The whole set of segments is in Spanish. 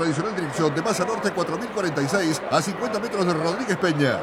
tradicional dirección de Masa Norte 4046 a 50 metros de Rodríguez Peña.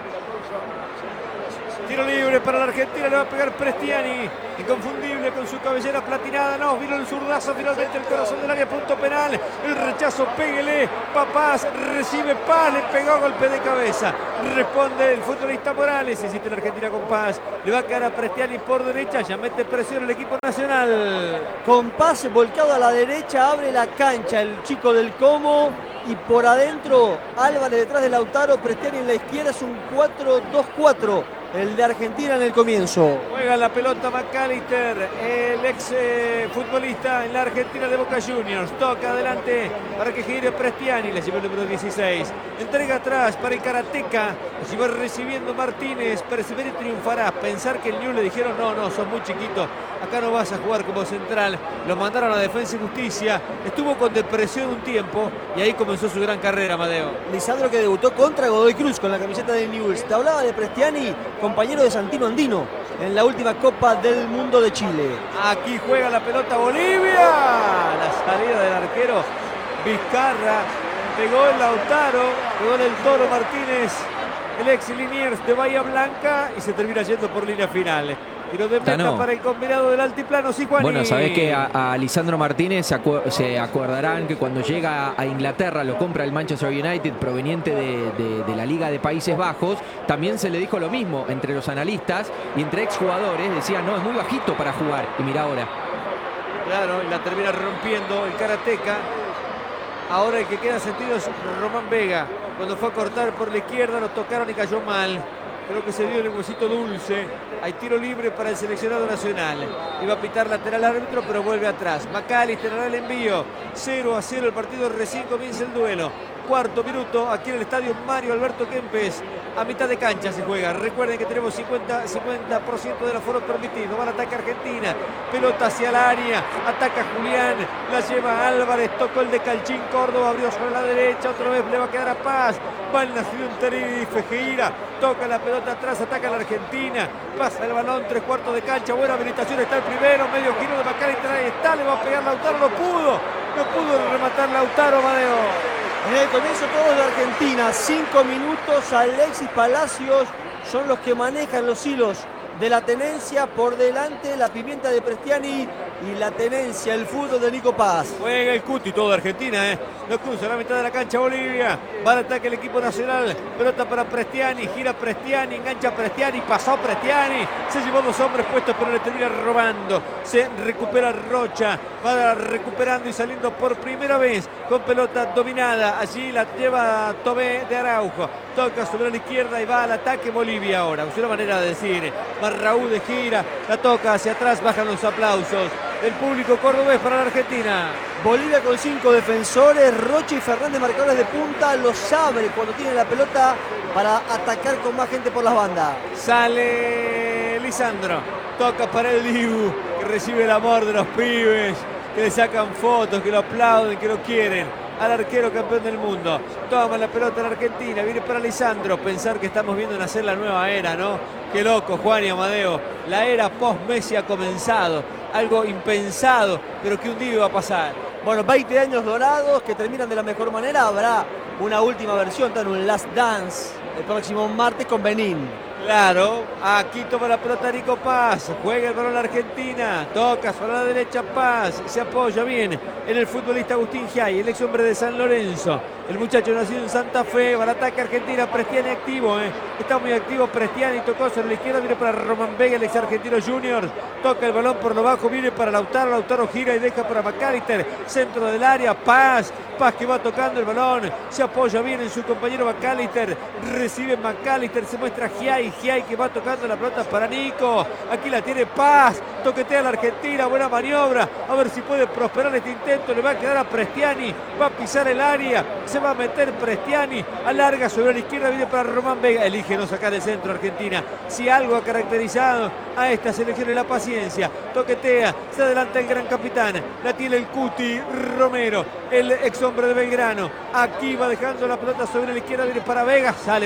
Tiro libre para la Argentina, le va a pegar Prestiani, inconfundible con su cabellera platinada. No, vino el zurdazo, finalmente el corazón del área, punto penal. El rechazo, péguele, Paz, recibe Paz, le pegó golpe de cabeza. Responde el futbolista Morales, insiste la Argentina con Paz. Le va a quedar a Prestiani por derecha, ya mete presión el equipo nacional. Con Paz volcado a la derecha, abre la cancha el chico del Como. Y por adentro, Álvarez detrás de Lautaro, Prestiani en la izquierda, es un 4-2-4. El de Argentina en el comienzo. Juega la pelota McAllister, el ex futbolista en la Argentina de Boca Juniors. Toca adelante para que gire Prestiani, le lleva el número 16. Entrega atrás para el Karateka. Si va recibiendo Martínez, persevera y triunfará. Pensar que el New le dijeron, no, sos muy chiquito, acá no vas a jugar como central. Lo mandaron a Defensa y Justicia. Estuvo con depresión un tiempo y ahí comenzó su gran carrera, Amadeo. Lisandro, que debutó contra Godoy Cruz con la camiseta de Newell's. Te hablaba de Prestiani, compañero de Santino Andino en la última Copa del Mundo de Chile. Aquí juega la pelota Bolivia. La salida del arquero Vizcarra. Pegó el Lautaro, pegó en el Toro Martínez, el ex Liniers de Bahía Blanca, y se termina yendo por línea final. Tiro de meta para el combinado del altiplano, sí, Juan. Bueno, sabés que a Lisandro Martínez se acordarán que cuando llega a Inglaterra lo compra el Manchester United proveniente de la Liga de Países Bajos. También se le dijo lo mismo entre los analistas y entre exjugadores. Decían, no, es muy bajito para jugar. Y mira ahora. Claro, y la termina rompiendo el Karateka. Ahora el que queda sentido es Román Vega. Cuando fue a cortar por la izquierda lo tocaron y cayó mal. Creo que se dio el huesito dulce. Hay tiro libre para el seleccionado nacional. Iba a pitar lateral árbitro, pero vuelve atrás. McAllister hará el envío. 0-0 el partido, recién comienza el duelo. Cuarto minuto, aquí en el estadio Mario Alberto Kempes. A mitad de cancha se juega. Recuerden que tenemos 50% del aforo permitido. Va al ataque Argentina. Pelota hacia el área. Ataca Julián. La lleva Álvarez. Tocó el de Calchín Córdoba. Abrió sobre la derecha. Otra vez le va a quedar a Paz. Va el nacido en Tenerife. Gira. Toca la pelota atrás. Ataca a la Argentina. Pasa el balón. 3/4 de cancha. Buena habilitación. Está el primero. Medio giro de McAllister. Ahí está. Le va a pegar Lautaro. No pudo. No pudo rematar Lautaro, Amadeo. En el comienzo todos de Argentina, 5 minutos, Alexis Palacios son los que manejan los hilos de la tenencia. Por delante la pimienta de Prestiani y la tenencia, el fútbol de Nico Paz. Juega el Cuti, todo de Argentina, no cruza la mitad de la cancha Bolivia. Va al ataque el equipo nacional. Pelota para Prestiani, gira Prestiani, engancha Prestiani, pasó Prestiani. Se llevó 2 hombres puestos, pero le termina robando. Se recupera Rocha, va recuperando y saliendo por primera vez con pelota dominada. Allí la lleva Tobé de Araujo. Toca sobre la izquierda y va al ataque Bolivia ahora. Es una manera de decir. Marraú de gira, la toca hacia atrás, bajan los aplausos del público cordobés para la Argentina. Bolivia con 5 defensores, Rocha y Fernández marcadores de punta, los abre cuando tiene la pelota para atacar con más gente por las bandas. Sale Lisandro, toca para el Dibu, que recibe el amor de los pibes, que le sacan fotos, que lo aplauden, que lo quieren. Al arquero campeón del mundo. Toma la pelota en Argentina. Viene para Lisandro. Pensar que estamos viendo nacer la nueva era, ¿no? Qué loco, Juan y Amadeo. La era post-Messi ha comenzado. Algo impensado, pero que un día iba a pasar. Bueno, 20 años dorados que terminan de la mejor manera. Habrá una última versión, un Last Dance, el próximo martes con Benín. Claro, aquí toma la pelota Nico Paz, juega el balón a Argentina, toca sobre la derecha Paz, se apoya bien en el futbolista Agustín Giai, el ex hombre de San Lorenzo, el muchacho nacido en Santa Fe. Va al ataque Argentina, Prestiani activo, está muy activo Prestiani, tocó sobre la izquierda, viene para Román Vega, el ex argentino Juniors, toca el balón por lo bajo, viene para Lautaro, Lautaro gira y deja para McAllister, centro del área, Paz que va tocando el balón, se apoya bien en su compañero McAllister, recibe McAllister, se muestra Giai que va tocando la pelota para Nico, aquí la tiene Paz, toquetea a la Argentina, buena maniobra, a ver si puede prosperar este intento, le va a quedar a Prestiani, va a pisar el área, se va a meter Prestiani, alarga sobre la izquierda, viene para Román Vega, elige no sacar el centro Argentina. Si algo ha caracterizado a esta selección es la paciencia, toquetea, se adelanta el gran capitán, la tiene el Cuti Romero, el ex hombre de Belgrano, aquí va dejando la pelota sobre la izquierda, viene para Vega, sale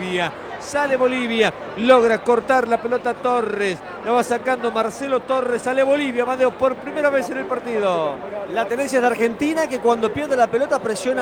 Bolivia, logra cortar la pelota Torres, la va sacando Marcelo Torres, sale Bolivia, Amadeo, por primera vez en el partido. La tenencia de Argentina, que cuando pierde la pelota presiona